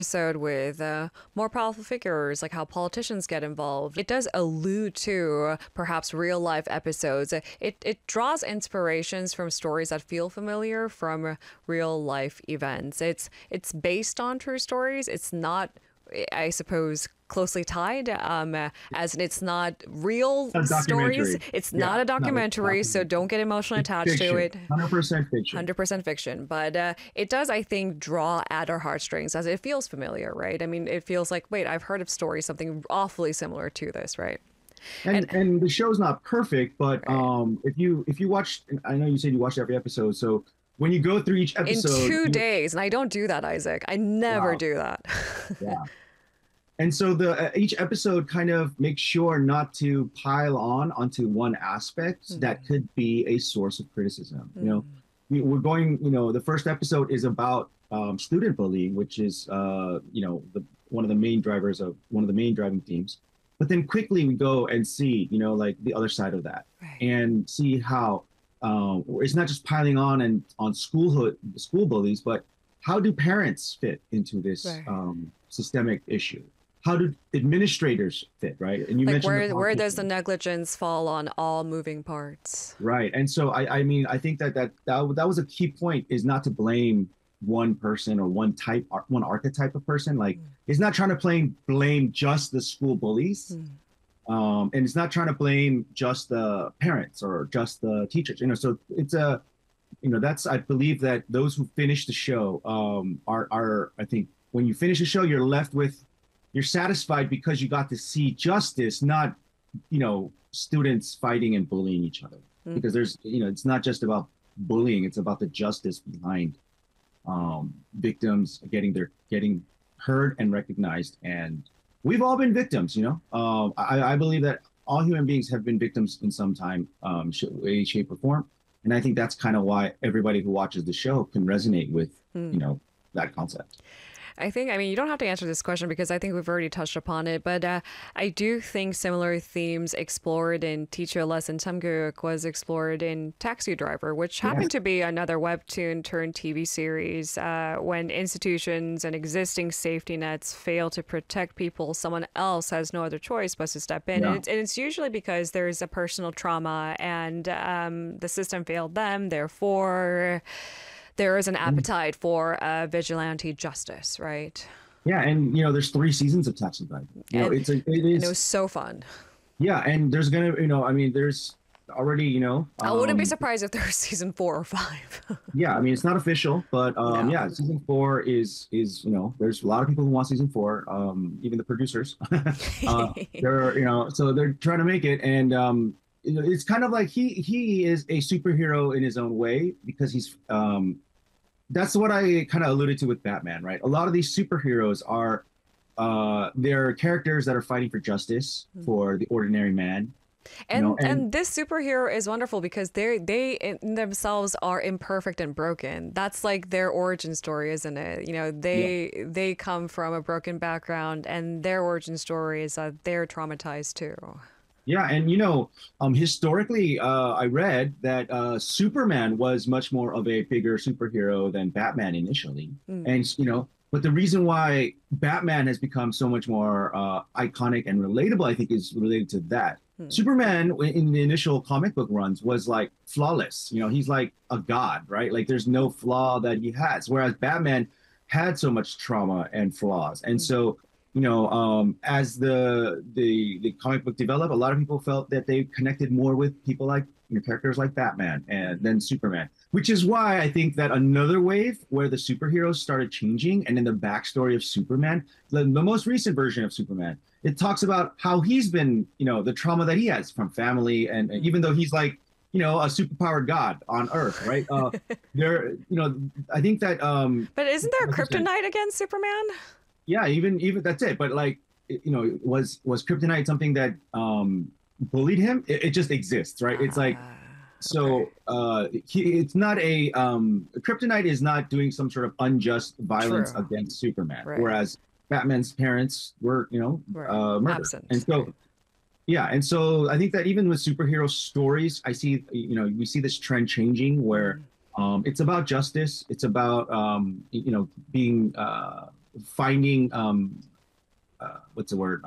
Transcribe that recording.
episode with more powerful figures, like how politicians get involved. It does allude to perhaps real life episodes. It draws inspirations from stories that feel familiar from real life events. It's based on true stories. It's not, I suppose, closely tied, as in it's not real A stories. documentary. It's Yeah, not a not a documentary, so documentary. don't get emotionally It's attached to fiction. it. 100% fiction. 100% fiction, but it does, I think, draw at our heartstrings as it feels familiar, right? I mean, it feels like, wait, I've heard of stories, something awfully similar to this, right? And And the show's not perfect, but right. if you watch, I know you said you watched every episode, so when you go through each In episode, 2 days, and I don't do that, Isaac. I never wow, do that. yeah. And so the each episode kind of makes sure not to pile on onto one aspect that Mm, could be a source of criticism. mm, We're going, the first episode is about student bullying, which is, one of the main drivers of one of the main driving themes. But then quickly we go and see, like the other side of that right, and see how it's not just piling on and on school bullies, but how do parents fit into this right. systemic issue? How do administrators fit, right? And you Like mentioned the where does the politicians. negligence fall on all moving parts? Right. And so I mean, I think that was a key point is not to blame one person or one archetype of person. Like Mm, it's not trying to blame just the school bullies. mm, And it's not trying to blame just the parents or just the teachers. So it's that's I believe that those who finish the show are I think when you finish the show, you're satisfied because you got to see justice, not students fighting and bullying each other, mm. because it's not just about bullying, it's about the justice behind victims getting heard and recognized. And we've all been victims. I believe that all human beings have been victims in some time, way, shape, or form. And I think that's kind of why everybody who watches the show can resonate with Mm. that concept. I mean, you don't have to answer this question because I think we've already touched upon it, but I do think similar themes explored in Teacher Lesson Samguk was explored in Taxi Driver, which Yes. happened to be another webtoon turned TV series. When institutions and existing safety nets fail to protect people, someone else has no other choice but to step in. Yeah. And it's usually because there's a personal trauma and the system failed them, therefore there is an appetite for vigilante justice, right? Yeah, and there's 3 seasons of Taxi Driver. And It and it was is. so fun. Yeah, and I mean, there's already, I wouldn't be surprised if there was season 4 or 5. yeah, I mean, it's not official, but No. yeah, season 4 is there's a lot of people who want season 4, even the producers. They're so they're trying to make it, and it's kind of like he is a superhero in his own way because he's that's what I kind of alluded to with Batman, right? A lot of these superheroes are they're characters that are fighting for justice for the ordinary man, and And this superhero is wonderful because they in themselves are imperfect and broken. That's like their origin story, isn't it? yeah. They come from a broken background and their origin story is that they're traumatized too. Yeah, and historically, I read that Superman was much more of a bigger superhero than Batman initially, Mm, and but the reason why Batman has become so much more iconic and relatable, I think, is related to that. mm, Superman in the initial comic book runs was like flawless. He's like a god, right? Like there's no flaw that he has, whereas Batman had so much trauma and flaws, and mm, so as the comic book developed, a lot of people felt that they connected more with people like characters like Batman and then Superman, which is why I think that another wave where the superheroes started changing, and in the backstory of Superman, the most recent version of Superman, it talks about how he's been, the trauma that he has from family, and mm. even though he's like, a superpowered god on Earth, right? There, I think that But isn't there like you said, kryptonite against Superman? yeah, even that's it. But like, was kryptonite something that bullied him? It just exists, right? It's like Okay. so it's not a kryptonite is not doing some sort of unjust violence True. against Superman, Right. whereas Batman's parents were Right. murdered. And Absent. so yeah, and so I think that even with superhero stories, I see we see this trend changing where Mm, it's about justice, it's about being finding what's the word